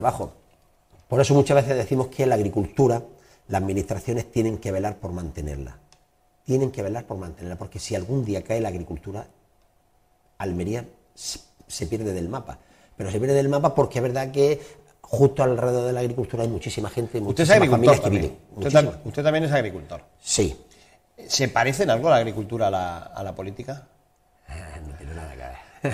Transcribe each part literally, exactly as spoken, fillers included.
trabajo. Por eso muchas veces decimos que la agricultura, las administraciones tienen que velar por mantenerla. Tienen que velar por mantenerla, porque si algún día cae la agricultura, Almería se pierde del mapa. Pero se pierde del mapa porque es verdad que justo alrededor de la agricultura hay muchísima gente, muchísimas familias que viven. Usted, tam usted también es agricultor. Sí. ¿Se parece en algo la agricultura a la, a la política? No tiene nada que ver.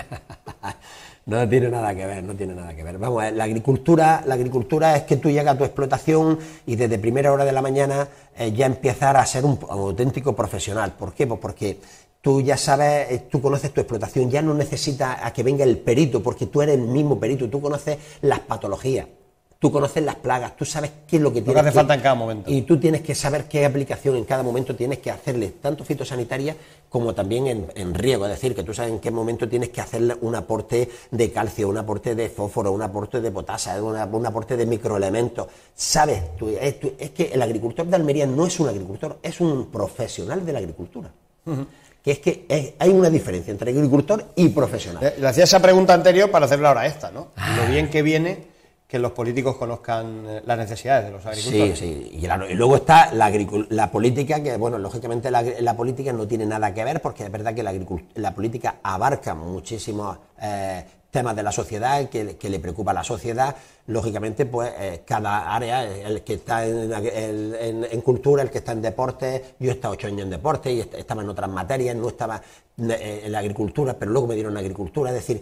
No tiene nada que ver, no tiene nada que ver. Vamos, la agricultura, la agricultura es que tú llegas a tu explotación y desde primera hora de la mañana eh, ya empiezas a ser un, un auténtico profesional. ¿Por qué? Pues porque tú ya sabes, tú conoces tu explotación, ya no necesitas a que venga el perito, porque tú eres el mismo perito, tú conoces las patologías, tú conoces las plagas, tú sabes qué es lo que tienes lo que hace que, falta en cada momento. Y tú tienes que saber qué aplicación en cada momento tienes que hacerle, tanto fitosanitaria como también en, en riego, es decir, que tú sabes en qué momento tienes que hacerle un aporte de calcio, un aporte de fósforo, un aporte de potasa, una, un aporte de microelementos. Sabes, tú, es, tú, es que el agricultor de Almería no es un agricultor, es un profesional de la agricultura. Uh-huh. Que es que es, hay una diferencia entre agricultor y profesional. Le, le hacía esa pregunta anterior para hacerla ahora esta, ¿no? Ah. Lo bien que viene que los políticos conozcan las necesidades de los agricultores. Sí, sí. Y, la, y luego está la, la política, que, bueno, lógicamente la, la política no tiene nada que ver, porque es verdad que la, la política abarca muchísimos eh, temas de la sociedad que, que le preocupa a la sociedad. Lógicamente, pues eh, cada área, el que está en, el, en, en cultura, el que está en deporte, yo he estado ocho años en deporte y estaba en otras materias, no estaba en la agricultura, pero luego me dieron agricultura, es decir,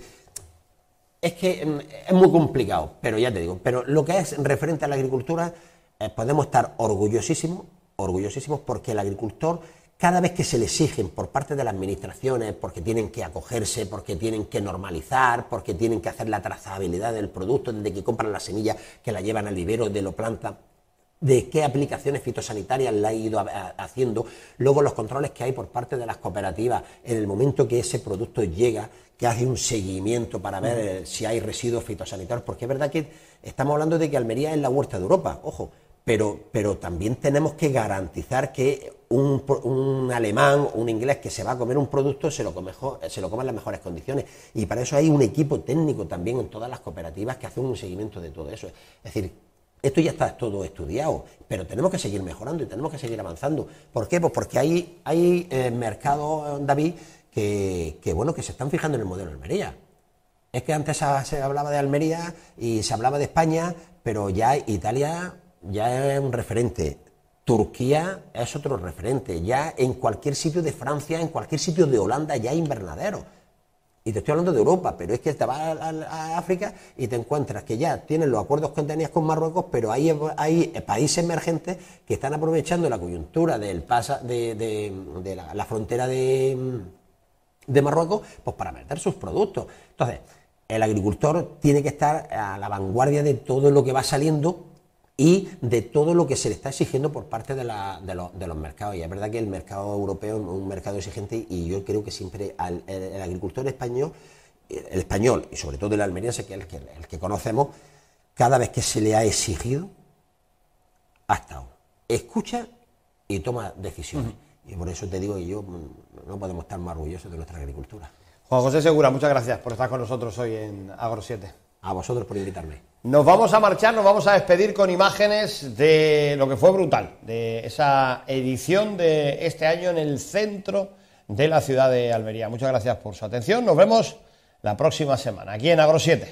es que es muy complicado, pero ya te digo, pero lo que es referente a la agricultura, eh, podemos estar orgullosísimos, orgullosísimos porque el agricultor, cada vez que se le exigen por parte de las administraciones, porque tienen que acogerse, porque tienen que normalizar, porque tienen que hacer la trazabilidad del producto, desde que compran la semilla, que la llevan al vivero, de lo plantan, de qué aplicaciones fitosanitarias la ha ido a, a, haciendo, luego los controles que hay por parte de las cooperativas, en el momento que ese producto llega, que hace un seguimiento para ver eh, si hay residuos fitosanitarios, porque es verdad que estamos hablando de que Almería es la huerta de Europa, ojo, pero, pero también tenemos que garantizar que un, un alemán o un inglés que se va a comer un producto se lo come, se lo coma en las mejores condiciones, y para eso hay un equipo técnico también en todas las cooperativas que hacen un seguimiento de todo eso, es decir, esto ya está todo estudiado, pero tenemos que seguir mejorando y tenemos que seguir avanzando. ¿Por qué? Pues porque hay, hay eh, mercados, David, que, que, bueno, que se están fijando en el modelo de Almería. Es que antes se hablaba de Almería y se hablaba de España, pero ya Italia ya es un referente. Turquía es otro referente. Ya en cualquier sitio de Francia, en cualquier sitio de Holanda ya hay invernaderos. Y te estoy hablando de Europa, pero es que te vas a, a, a África y te encuentras que ya tienen los acuerdos que tenías con Marruecos, pero hay, hay países emergentes que están aprovechando la coyuntura del pasa, de, de, de la, la frontera de, de Marruecos, pues para meter sus productos. Entonces, el agricultor tiene que estar a la vanguardia de todo lo que va saliendo y de todo lo que se le está exigiendo por parte de, la, de, los, de los mercados. Y es verdad que el mercado europeo es un mercado exigente y yo creo que siempre al, el, el agricultor español, el español y sobre todo el almeriense, que es el que, el que conocemos, cada vez que se le ha exigido, ha estado, escucha y toma decisiones. Uh-huh. Y por eso te digo que yo no podemos estar más orgullosos de nuestra agricultura. Juan José Segura, muchas gracias por estar con nosotros hoy en Agro siete. A vosotros por invitarme. Nos vamos a marchar, nos vamos a despedir con imágenes de lo que fue brutal, de esa edición de este año en el centro de la ciudad de Almería. Muchas gracias por su atención. Nos vemos la próxima semana aquí en Agro siete.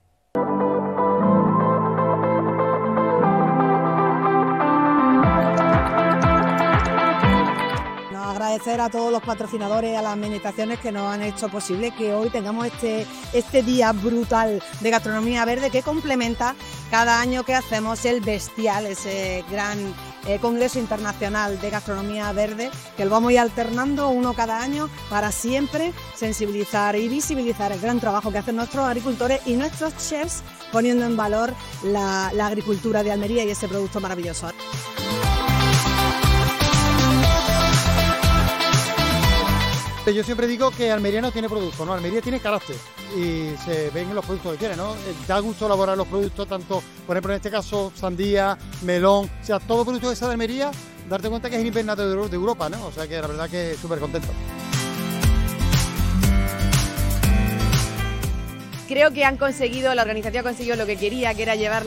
Agradecer a todos los patrocinadores, a las administraciones que nos han hecho posible que hoy tengamos este, este día brutal de gastronomía verde que complementa cada año que hacemos el Bestial, ese gran eh, congreso internacional de gastronomía verde, que lo vamos a ir alternando uno cada año para siempre sensibilizar y visibilizar el gran trabajo que hacen nuestros agricultores y nuestros chefs, poniendo en valor la, la agricultura de Almería y ese producto maravilloso. Yo siempre digo que Almería no tiene producto, ¿no? Almería tiene carácter y se ven en los productos que tiene, ¿no? Da gusto elaborar los productos, tanto, por ejemplo, en este caso, sandía, melón, o sea, todo producto que sea de Almería, darte cuenta que es el invernadero de Europa, ¿no? O sea, que la verdad que súper contento. Creo que han conseguido, la organización ha conseguido lo que quería, que era llevar